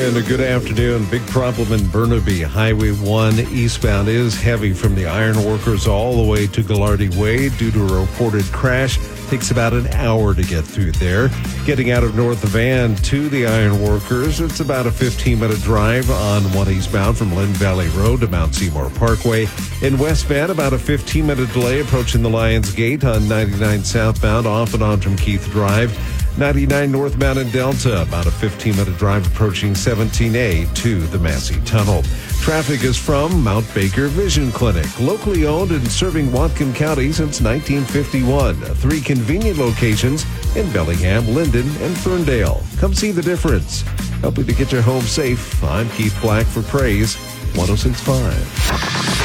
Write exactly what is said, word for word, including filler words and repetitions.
And a good afternoon. Big problem in Burnaby. Highway one eastbound is heavy from the Ironworkers all the way to Gallardi Way due to a reported crash. Takes about an hour to get through there. Getting out of North Van to the Ironworkers, it's about a fifteen-minute drive on one eastbound from Lynn Valley Road to Mount Seymour Parkway. In West Van, about a fifteen-minute delay approaching the Lions Gate on ninety-nine southbound off and on from Keith Drive. ninety-nine northbound in Delta, about a fifteen-minute drive approaching seventeen A to the Massey Tunnel. Traffic is from Mount Baker Vision Clinic, locally owned and serving Whatcom County since nineteen fifty-one. Three convenient locations in Bellingham, Linden, and Ferndale. Come see the difference. Helping to get your home safe, I'm Keith Black for Praise one oh six point five.